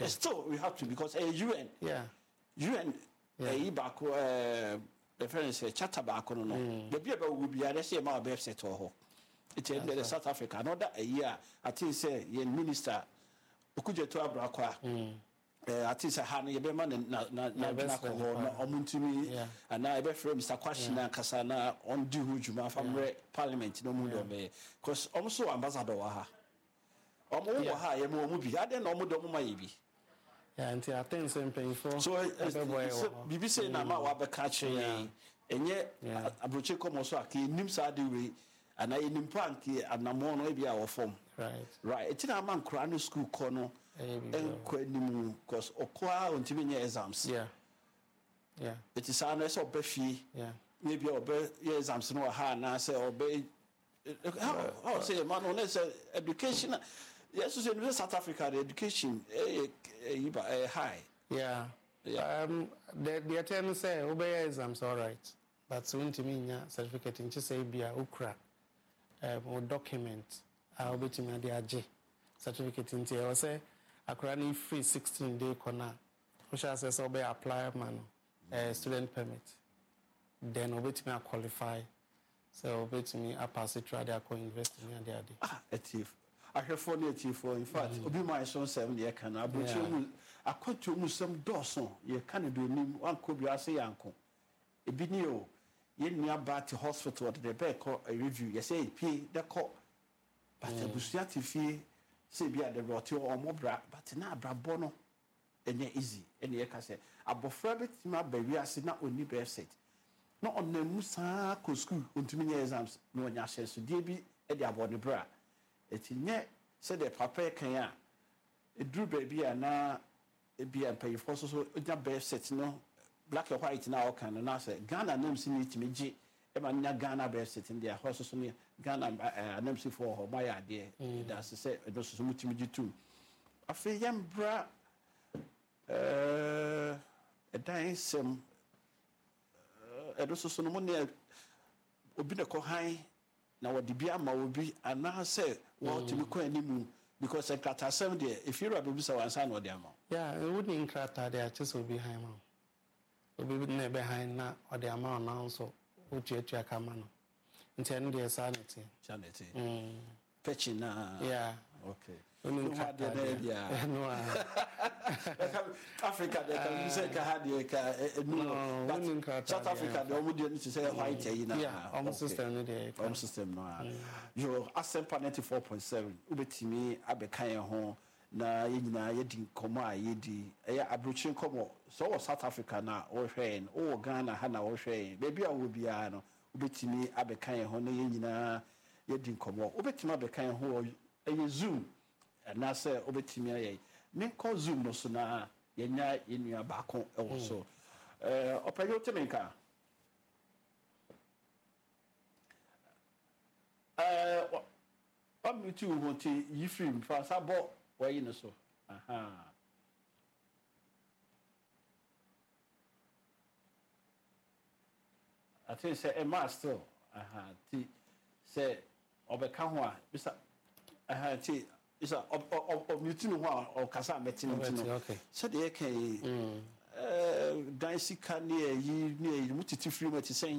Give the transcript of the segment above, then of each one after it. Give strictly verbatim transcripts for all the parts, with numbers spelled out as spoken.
okay. Still, we have to because a U N. Yeah. U N. Yeah. A back. Uh, the friends say charter back on no. The people will be. Let's say my birth set or. It's in the South Africa. Another a year. I think say ye minister. Okuje to Abrakwa. Eh, I think say han ye be man na na na na ko no omuntimi and na be frame Mister Kwashina Kasana on di hujuma from parliament no mu do be because almost ambassador wa ha. Omo wo ha ye mo mu bi ade na omo do mo maye bi. Yeah, and I think same paying for. So B B C na ma wa be ka che enye abroche komo so ake nim sa de we and I nim panki anamo no e bia wo form. Right. Right. It's na man kra no school ko no enko animu because okwa ontimi nya exams. Yeah. Yeah. It is an so be yeah. Maybe obe exams no ha na say obe how how say man on say education. Yes, so in South Africa, the education eh, eh, eh, high. Yeah. Yeah. Um, the the attorney say obey exams all right, but soon to me nya certificate in say bia ukra um or document I will be to me the A J certificate in say or say akra ni free sixteen day corner. Which I say so be apply man uh, student permit. Then obey to me qualify. So obey to me I pass it try their co invest in the day. Ah, a thief. I have four native for in fact, Obi my son seven year can I but you I quite to some Dawson, you can't do him one could be say uncle. A binio, you near back to hospital at the back or a review, you say P the call. But the Busiati fee say be at the rotio or more bra, but now brabono and yet easy, and ye can say, above rabbit, my baby, I said not only bear set. Not on the Musa school, unto many exams, no one says to D B at the abode bra. It nye said the papa can a drew baby and now a be and pay for so a bear set no black or white now can and I say Ghana names in it me G Emma Ghana bear set in their horses on Ghana names for her my idea that's to say those so much me too. I feel young bra uh a dying some a doso so no money obi na ko han na wodi bia ma obi ana say what to ko animu because e krata seven there if you rabbi bisa wansa na odi ama yeah e wouldn't in krata there just obi han ma obi na behind na odi ama na so otuatua kama no ntene there sanity sanity mm pechi na yeah okay no krata there no Africa they can say ka hade ka no but South Africa they would need to say white na yeah home system there home system no yo asempa ninety-four point seven ubetimi abekan ho na yina yedi komo a yedi eya abrochi komo so wo South Africa na wo hwen wo Ghana ha na wo hwen baby a wo bia no ubetimi abekan ho na yina yedi komo ubetimi abekan ho eye Zoom na say ubetimi aye me call Zoom no so na yenya yenua baako ewo so eh opayo temenka eh wa mi tu ho ti yi film fa sabo wa yi no so aha I think say e ma still aha ti say obeka ho a bisa aha ti isa of of meeting ho or kasa meeting no so dey can eh dansi kan ne yi ne mutiti free mati sen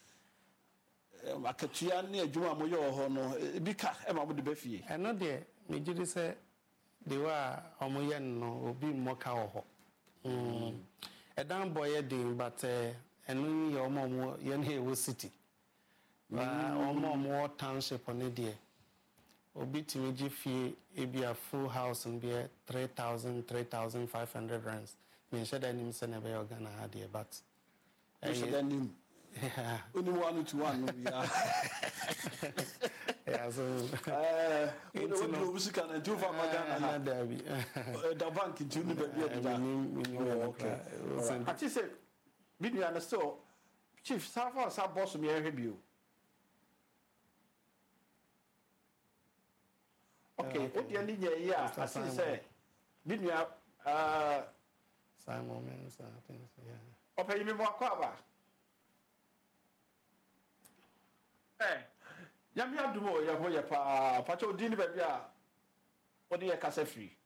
akatua ne adwuma mo yo ho no bi ka e ma mo de ba fie e no de me gidi say de wa omo ye no obi mo ka ho mm e dan boy dey but enu ye omo mo ye na e wo city ba omo mo township on dey obi timi gi fie e be a full house and be three thousand three thousand five hundred rands me sure that nim say na be Ghana ha dey but e sure that nim yeah only one to one no ya yeah so eh we no we can and do for Ghana na da bi the bank into ni be bi okay I just say we do understand chief safa sa boss me e hebio okay what you need here I see say we do uh Simon Mensa things yeah open me mo akwa eh ya mi adumo ya ho ya pa pa cho di ni ba bia o de ya kasa free